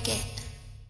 it.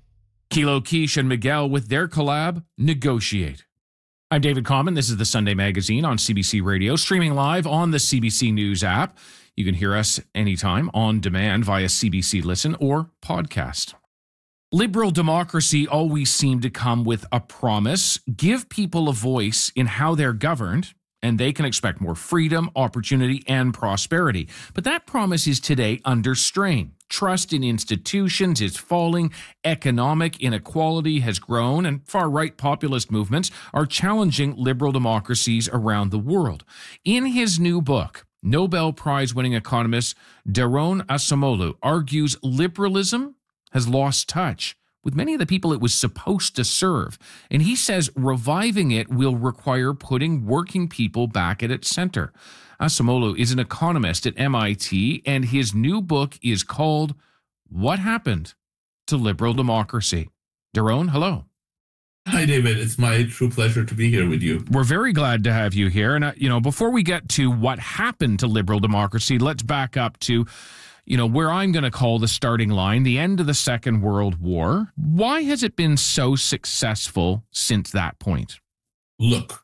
Kilo Quiche and Miguel with their collab, Negotiate. I'm David Common. This is the Sunday Magazine on CBC Radio, streaming live on the CBC News app. You can hear us anytime on demand via CBC Listen or podcast. Liberal democracy always seemed to come with a promise: give people a voice in how they're governed, and they can expect more freedom, opportunity, and prosperity. But that promise is today under strain. Trust in institutions is falling, economic inequality has grown, and far-right populist movements are challenging liberal democracies around the world. In his new book, Nobel Prize-winning economist Daron Acemoglu argues liberalism has lost touch with many of the people it was supposed to serve. And he says reviving it will require putting working people back at its center. Acemoglu is an economist at MIT, and his new book is called What Happened to Liberal Democracy. Daron, hello. Hi, David. It's my true pleasure to be here with you. We're very glad to have you here. And, before we get to what happened to liberal democracy, let's back up to where I'm going to call the starting line, the end of the Second World War. Why has it been so successful since that point? Look,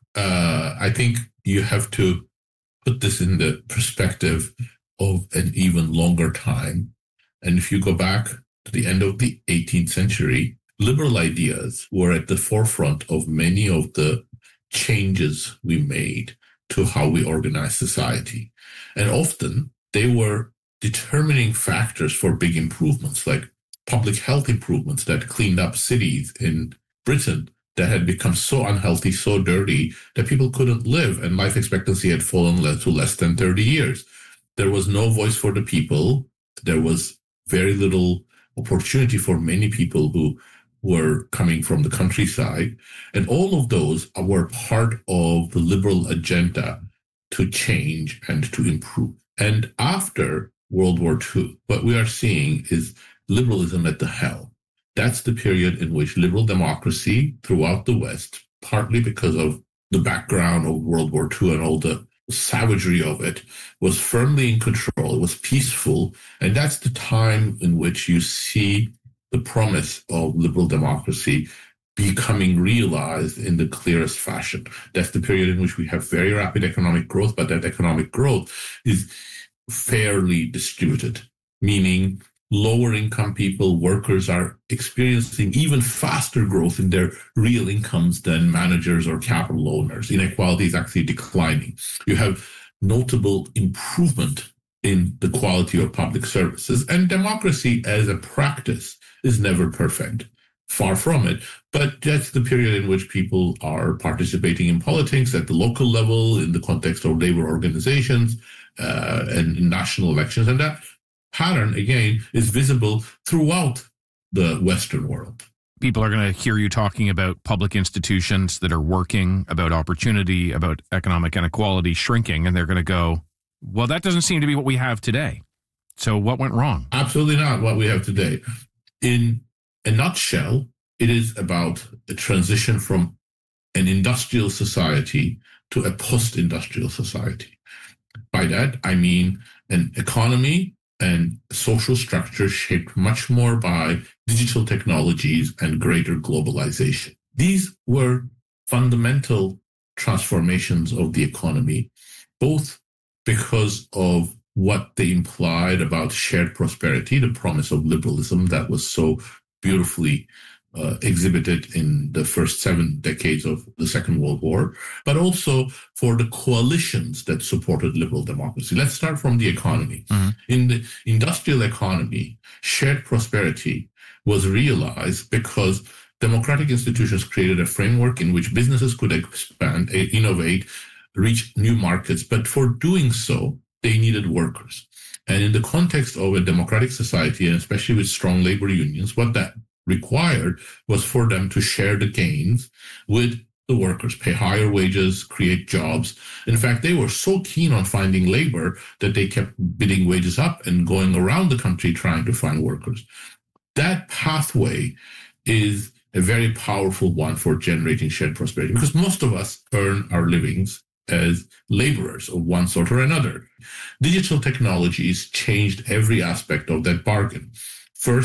I think you have to put this in the perspective of an even longer time. And if you go back to the end of the 18th century, liberal ideas were at the forefront of many of the changes we made to how we organize society. And often they were determining factors for big improvements, like public health improvements that cleaned up cities in Britain that had become so unhealthy, so dirty, that people couldn't live, and life expectancy had fallen to less than 30 years. There was no voice for the people. There was very little opportunity for many people who were coming from the countryside. And all of those were part of the liberal agenda to change and to improve. And after World War II, what we are seeing is liberalism at the helm. That's the period in which liberal democracy throughout the West, partly because of the background of World War II and all the savagery of it, was firmly in control. It was peaceful. And that's the time in which you see the promise of liberal democracy becoming realized in the clearest fashion. That's the period in which we have very rapid economic growth, but that economic growth is fairly distributed, meaning lower income people, workers are experiencing even faster growth in their real incomes than managers or capital owners. Inequality is actually declining. You have notable improvement in the quality of public services, and democracy as a practice is never perfect. Far from it. But that's the period in which people are participating in politics at the local level, in the context of labor organizations, and in national elections. And that pattern, again, is visible throughout the Western world. People are going to hear you talking about public institutions that are working, about opportunity, about economic inequality shrinking, and they're going to go, well, that doesn't seem to be what we have today. So what went wrong? Absolutely not what we have today. In a nutshell, it is about a transition from an industrial society to a post-industrial society. By that, I mean an economy and social structure shaped much more by digital technologies and greater globalization. These were fundamental transformations of the economy, both because of what they implied about shared prosperity, the promise of liberalism that was so beautifully exhibited in the first 7 decades of the Second World War, but also for the coalitions that supported liberal democracy. Let's start from the economy. Mm-hmm. In the industrial economy, shared prosperity was realized because democratic institutions created a framework in which businesses could expand, innovate, reach new markets, but for doing so, they needed workers. And in the context of a democratic society, and especially with strong labor unions, what that required was for them to share the gains with the workers, pay higher wages, create jobs. In fact, they were so keen on finding labor that they kept bidding wages up and going around the country trying to find workers. That pathway is a very powerful one for generating shared prosperity, because most of us earn our livings as laborers of one sort or another. Digital technologies changed every aspect of that bargain. First,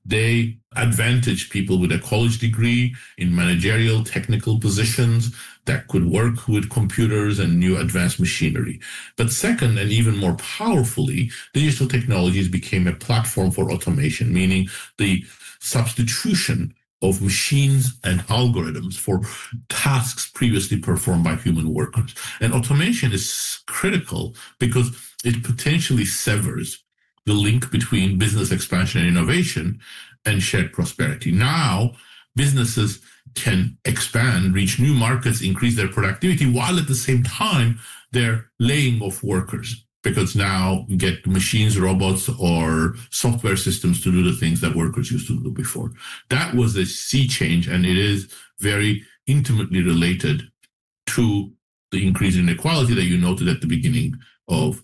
They advantaged people with a college degree in managerial technical positions that could work with computers and new advanced machinery. But second, and even more powerfully, digital technologies became a platform for automation, meaning the substitution of machines and algorithms for tasks previously performed by human workers. And automation is critical because it potentially severs the link between business expansion and innovation and shared prosperity. Now, businesses can expand, reach new markets, increase their productivity, while at the same time, they're laying off workers, because now you get machines, robots, or software systems to do the things that workers used to do before. That was a sea change, and it is very intimately related to the increase in inequality that you noted at the beginning of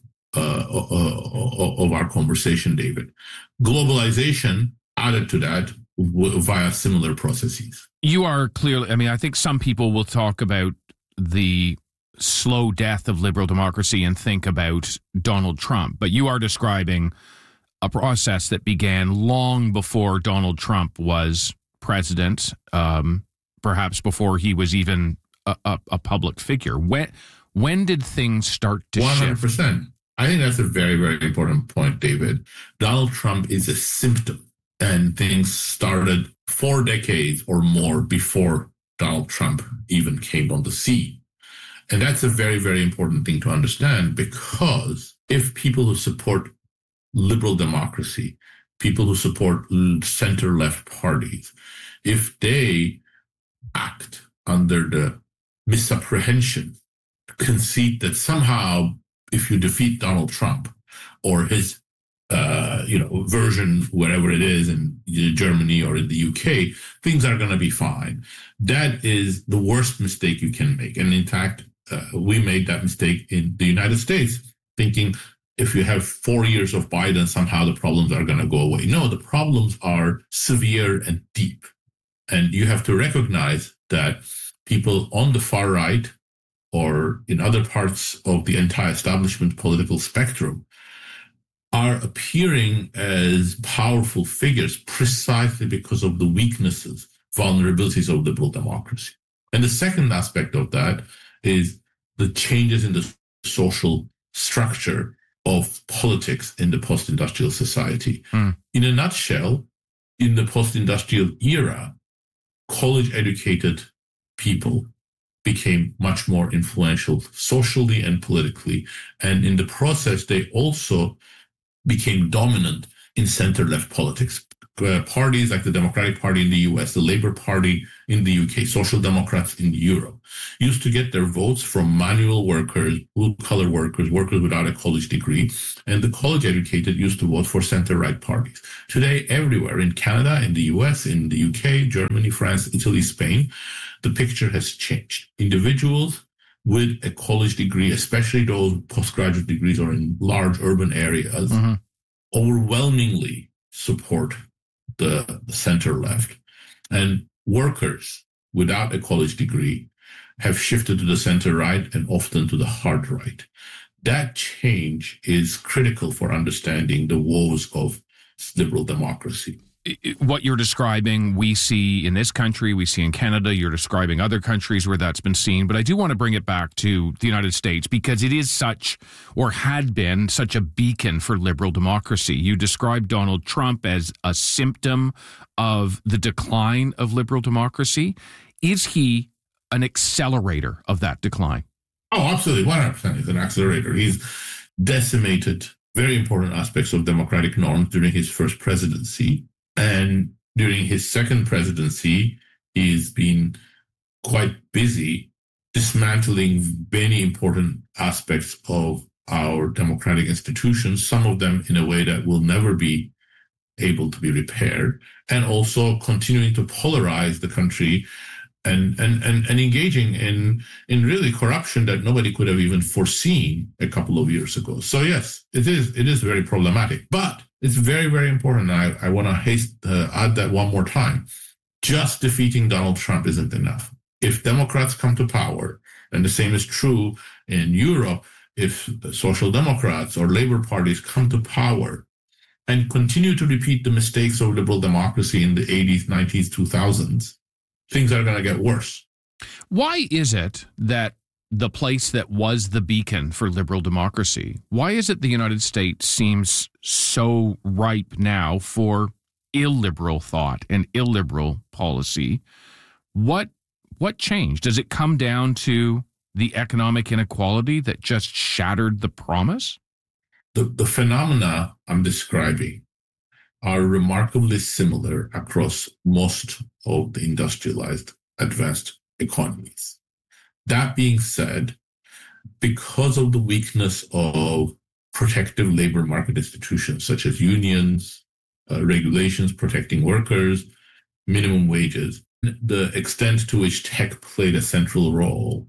our conversation, David. Globalization added to that via similar processes. You are clearly, I mean, I think some people will talk about the slow death of liberal democracy and think about Donald Trump, but you are describing a process that began long before Donald Trump was president, perhaps before he was even a public figure. When did things start to 100%. shift? I think that's a very, very important point, David. Donald Trump is a symptom, and things started 4 decades or more before Donald Trump even came on the scene. And that's a very, very important thing to understand, because if people who support liberal democracy, people who support center-left parties, if they act under the misapprehension, conceit that somehow if you defeat Donald Trump or his version, wherever it is, in Germany or in the UK, things are going to be fine. That is the worst mistake you can make. And in fact, we made that mistake in the United States, thinking if you have 4 years of Biden, somehow the problems are going to go away. No, the problems are severe and deep. And you have to recognize that people on the far right or in other parts of the anti-establishment political spectrum are appearing as powerful figures precisely because of the weaknesses, vulnerabilities of liberal democracy. And the second aspect of that is the changes in the social structure of politics in the post-industrial society. In a nutshell, in the post-industrial era, college-educated people became much more influential socially and politically. And in the process, they also became dominant in center-left politics. Parties like the Democratic Party in the US, the Labour Party in the UK, Social Democrats in Europe, used to get their votes from manual workers, blue-collar workers, workers without a college degree, and the college-educated used to vote for center-right parties. Today, everywhere, in Canada, in the US, in the UK, Germany, France, Italy, Spain, the picture has changed. Individuals with a college degree, especially those postgraduate degrees or in large urban areas, overwhelmingly support the center left. And workers without a college degree have shifted to the center right and often to the hard right. That change is critical for understanding the woes of liberal democracy. What you're describing, we see in this country, we see in Canada, you're describing other countries where that's been seen. But I do want to bring it back to the United States because it is such, or had been, such a beacon for liberal democracy. You described Donald Trump as a symptom of the decline of liberal democracy. Is he an accelerator of that decline? Oh, absolutely. 100%. He's an accelerator. He's decimated very important aspects of democratic norms during his first presidency. And during his second presidency, he's been quite busy dismantling many important aspects of our democratic institutions, some of them in a way that will never be able to be repaired, and also continuing to polarize the country and engaging in really corruption that nobody could have even foreseen a couple of years ago. So yes, it is very problematic, but it's very, very important. I want to add that one more time. Just defeating Donald Trump isn't enough. If Democrats come to power, and the same is true in Europe, if the Social Democrats or Labour parties come to power, and continue to repeat the mistakes of liberal democracy in the 80s, 90s, 2000s, things are going to get worse. Why is it that the place that was the beacon for liberal democracy, why is it the United States seems so ripe now for illiberal thought and illiberal policy? What changed? Does it come down to the economic inequality that just shattered the promise? The phenomena I'm describing are remarkably similar across most of the industrialized, advanced economies. That being said, because of the weakness of protective labor market institutions such as unions, regulations protecting workers, minimum wages, the extent to which tech played a central role,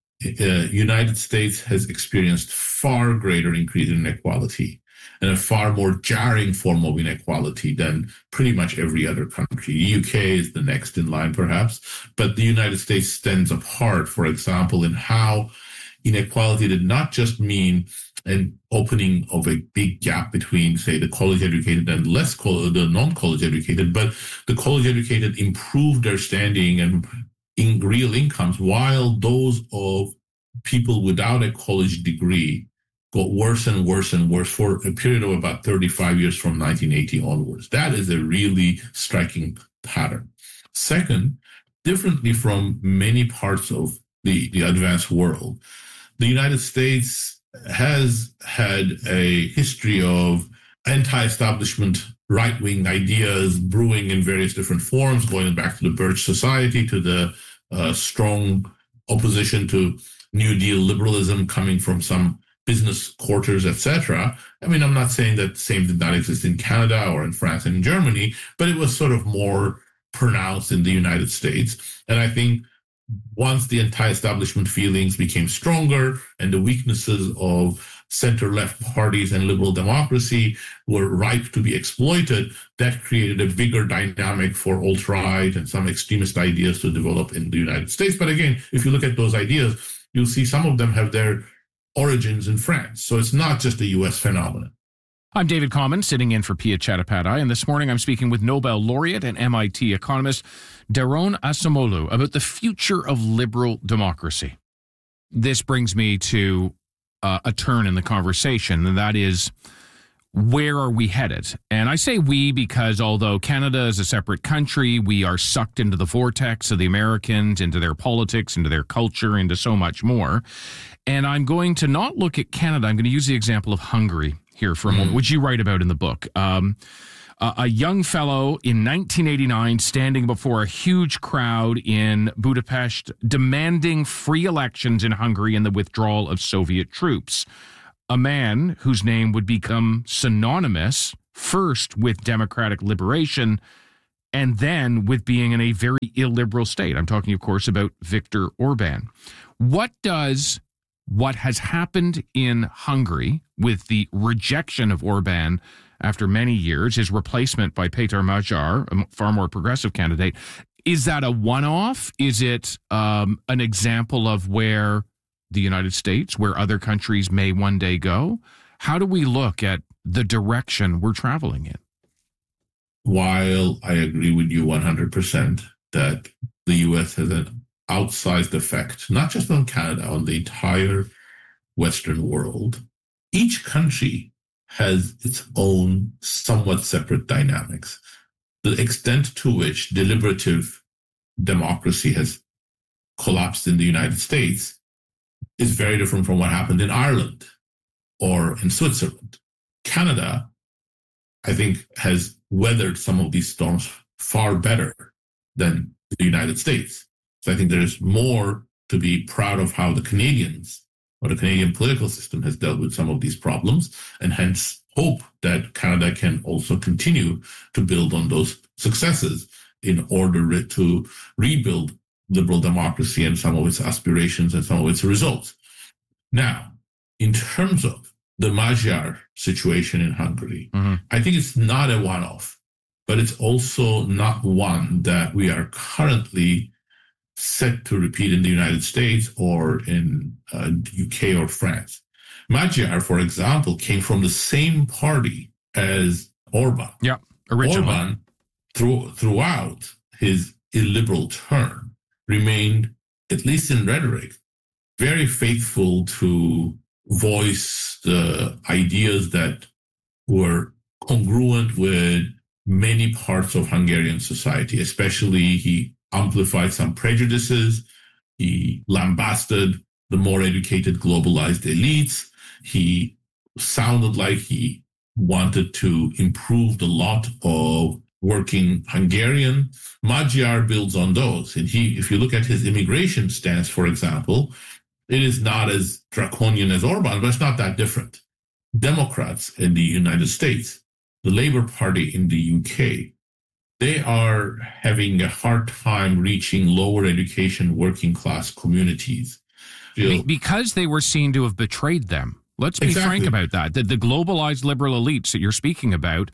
United States has experienced far greater increase in inequality and a far more jarring form of inequality than pretty much every other country. The UK is the next in line, perhaps, but the United States stands apart, for example, in how inequality did not just mean an opening of a big gap between, say, the college-educated and the non-college educated, but the college-educated improved their standing and in real incomes, while those of people without a college degree got worse and worse and worse for a period of about 35 years from 1980 onwards. That is a really striking pattern. Second, differently from many parts of the advanced world, the United States has had a history of anti-establishment right-wing ideas brewing in various different forms, going back to the Birch Society, to the strong opposition to New Deal liberalism coming from some business quarters, etc. I mean, I'm not saying that the same did not exist in Canada or in France and in Germany, but it was sort of more pronounced in the United States. And I think once the anti-establishment feelings became stronger and the weaknesses of center-left parties and liberal democracy were ripe to be exploited, that created a bigger dynamic for alt-right and some extremist ideas to develop in the United States. But again, if you look at those ideas, you'll see some of them have their origins in France. So it's not just a U.S. phenomenon. I'm David Common, sitting in for Pia Chattopadhyay, and this morning I'm speaking with Nobel laureate and MIT economist Daron Acemoglu about the future of liberal democracy. This brings me to a turn in the conversation, and that is, where are we headed? And I say we because although Canada is a separate country, we are sucked into the vortex of the Americans, into their politics, into their culture, into so much more. And I'm going to not look at Canada. I'm going to use the example of Hungary here for a moment, which you write about in the book. A young fellow in 1989 standing before a huge crowd in Budapest demanding free elections in Hungary and the withdrawal of Soviet troops. A man whose name would become synonymous first with democratic liberation and then with being in a very illiberal state. I'm talking, of course, about Viktor Orban. What has happened in Hungary with the rejection of Orban after many years, his replacement by Péter Magyar, a far more progressive candidate, is that a one-off? Is it an example of where the United States, where other countries may one day go? How do we look at the direction we're traveling in? While I agree with you 100% that the U.S. has an outsized effect, not just on Canada, on the entire Western world, each country has its own somewhat separate dynamics. The extent to which deliberative democracy has collapsed in the United States is very different from what happened in Ireland or in Switzerland. Canada, I think, has weathered some of these storms far better than the United States. So I think there's more to be proud of how the Canadians or the Canadian political system has dealt with some of these problems, and hence hope that Canada can also continue to build on those successes in order to rebuild liberal democracy and some of its aspirations and some of its results. Now, in terms of the Magyar situation in Hungary, I think it's not a one-off, but it's also not one that we are currently set to repeat in the United States or in UK or France. Magyar, for example, came from the same party as Orban. Yeah, originally. Orban, throughout his illiberal term, remained, at least in rhetoric, very faithful to voice the ideas that were congruent with many parts of Hungarian society. Especially, he amplified some prejudices. He lambasted the more educated, globalized elites. He sounded like he wanted to improve the lot of working Hungarian. Magyar builds on those. And if you look at his immigration stance, for example, it is not as draconian as Orban, but it's not that different. Democrats in the United States, the Labour Party in the UK, they are having a hard time reaching lower education, working class communities. Because they were seen to have betrayed them. Let's be frank about that. The globalized liberal elites that you're speaking about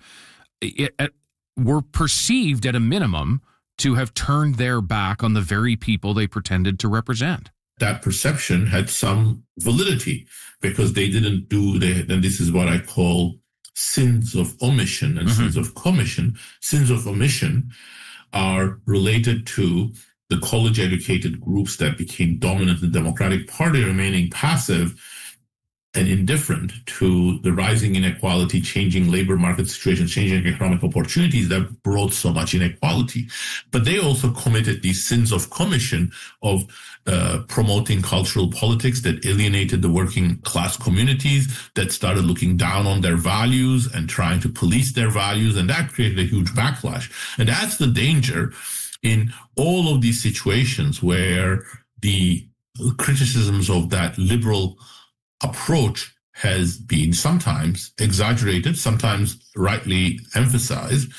were perceived at a minimum to have turned their back on the very people they pretended to represent. That perception had some validity because they didn't and this is what I call sins of omission and sins of commission. Sins of omission are related to the college-educated groups that became dominant in the Democratic Party remaining passive and indifferent to the rising inequality, changing labor market situation, changing economic opportunities that brought so much inequality. But they also committed these sins of commission of promoting cultural politics that alienated the working class communities, that started looking down on their values and trying to police their values. And that created a huge backlash. And that's the danger in all of these situations where the criticisms of that liberal approach has been sometimes exaggerated, sometimes rightly emphasized.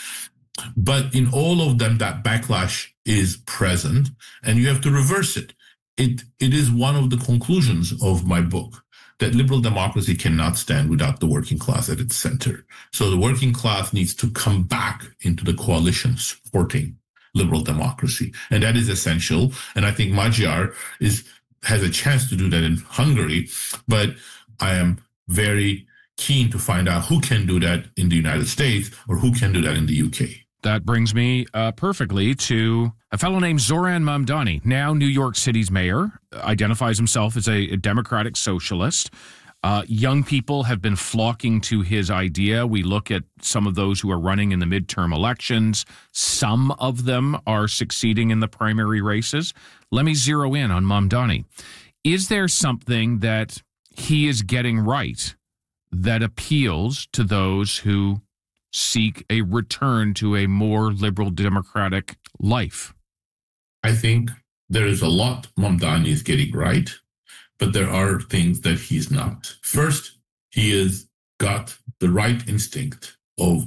But in all of them, that backlash is present, and you have to reverse it. It is one of the conclusions of my book that liberal democracy cannot stand without the working class at its center. So the working class needs to come back into the coalition supporting liberal democracy. And that is essential. And I think Magyar has a chance to do that in Hungary, but I am very keen to find out who can do that in the United States or who can do that in the UK. That brings me perfectly to a fellow named Zoran Mamdani, now New York City's mayor, identifies himself as a democratic socialist. Young people have been flocking to his idea. We look at some of those who are running in the midterm elections. Some of them are succeeding in the primary races. Let me zero in on Mamdani. Is there something that he is getting right that appeals to those who seek a return to a more liberal democratic life? I think there is a lot Mamdani is getting right, but there are things that he's not. First, he has got the right instinct of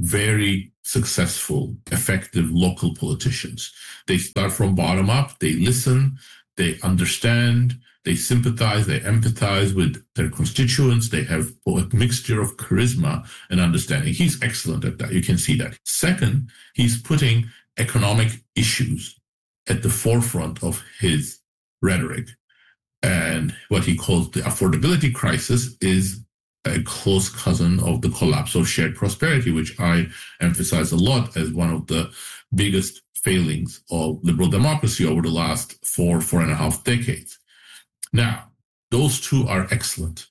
very successful, effective local politicians. They start from bottom up, they listen, they understand, they sympathize, they empathize with their constituents. They have a mixture of charisma and understanding. He's excellent at that. You can see that. Second, he's putting economic issues at the forefront of his rhetoric. And what he calls the affordability crisis is a close cousin of the collapse of shared prosperity, which I emphasize a lot as one of the biggest failings of liberal democracy over the last 4.5 decades. Now, those two are excellent.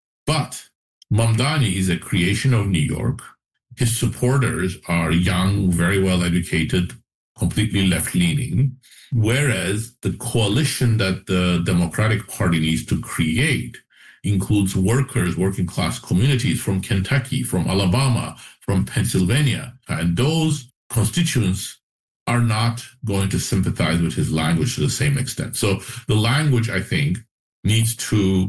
But Mamdani is a creation of New York. His supporters are young, very well educated, completely left-leaning, whereas the coalition that the Democratic Party needs to create includes workers, working class communities from Kentucky, from Alabama, from Pennsylvania. And those constituents are not going to sympathize with his language to the same extent. So the language, I think, needs to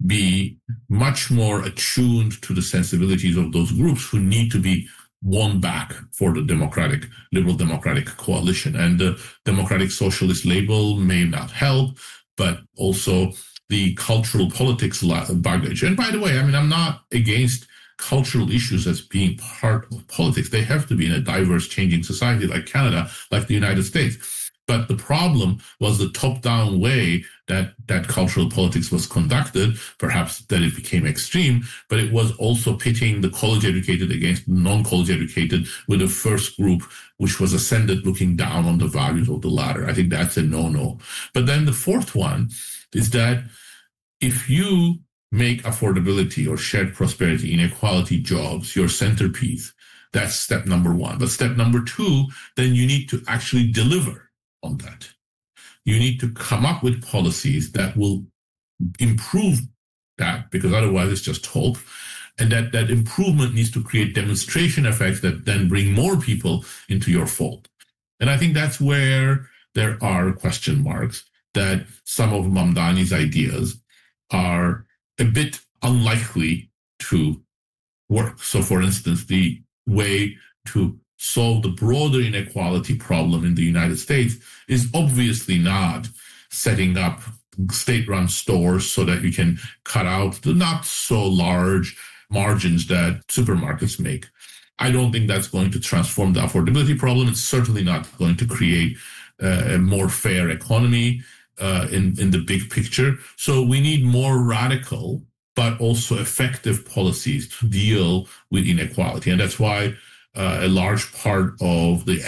be much more attuned to the sensibilities of those groups who need to be won back for the liberal democratic coalition. And the democratic socialist label may not help, but also the cultural politics baggage. And by the way, I mean, I'm not against cultural issues as being part of politics. They have to be in a diverse, changing society like Canada, like the United States. But the problem was the top-down way that cultural politics was conducted, perhaps that it became extreme, but it was also pitting the college-educated against non-college educated with a first group, which was ascended looking down on the values of the latter. I think that's a no-no. But then the fourth one is that if you make affordability or shared prosperity, inequality, jobs your centerpiece, that's step number one. But step number two, then you need to actually deliver on that. You need to come up with policies that will improve that, because otherwise it's just hope. And that improvement needs to create demonstration effects that then bring more people into your fold. And I think that's where there are question marks, that some of Mamdani's ideas are a bit unlikely to work. So, for instance, the way to solve the broader inequality problem in the United States is obviously not setting up state-run stores so that you can cut out the not so large margins that supermarkets make. I don't think that's going to transform the affordability problem. It's certainly not going to create a more fair economy in the big picture. So we need more radical but also effective policies to deal with inequality. And that's why a large part of the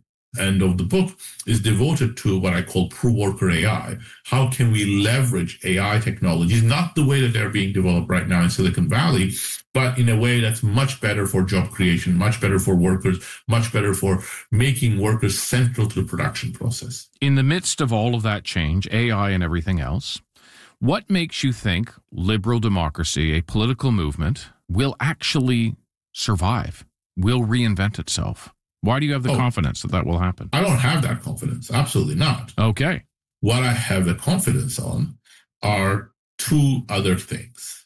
end of the book is devoted to what I call pro-worker AI. How can we leverage AI technologies, not the way that they're being developed right now in Silicon Valley, but in a way that's much better for job creation, much better for workers, much better for making workers central to the production process. In the midst of all of that change, AI and everything else, what makes you think liberal democracy, a political movement, will actually survive, will reinvent itself? Why do you have the confidence that will happen? I don't have that confidence. Absolutely not. Okay. What I have the confidence on are two other things.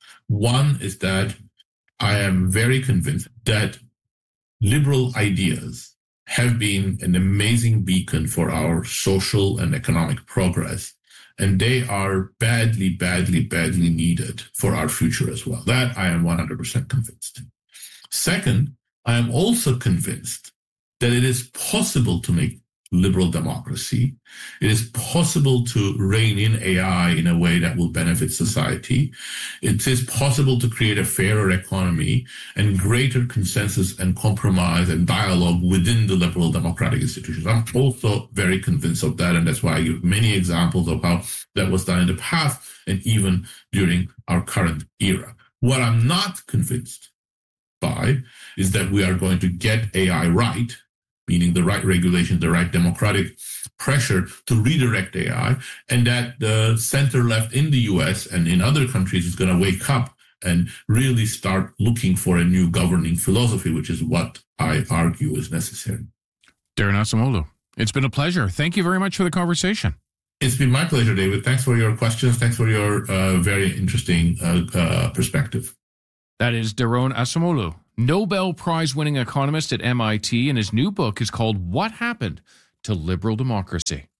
One is that I am very convinced that liberal ideas have been an amazing beacon for our social and economic progress. And they are badly, badly, badly needed for our future as well. That I am 100% convinced. Second, I am also convinced that it is possible to make liberal democracy. It is possible to rein in AI in a way that will benefit society. It is possible to create a fairer economy and greater consensus and compromise and dialogue within the liberal democratic institutions. I'm also very convinced of that, and that's why I give many examples of how that was done in the past and even during our current era. What I'm not convinced by is that we are going to get AI right, meaning the right regulation, the right democratic pressure to redirect AI, and that the center left in the US and in other countries is going to wake up and really start looking for a new governing philosophy, which is what I argue is necessary. Daron Acemoglu, it's been a pleasure. Thank you very much for the conversation. It's been my pleasure, David. Thanks for your questions. Thanks for your very interesting perspective. That is Daron Acemoglu, Nobel Prize-winning economist at MIT, and his new book is called What Happened to Liberal Democracy?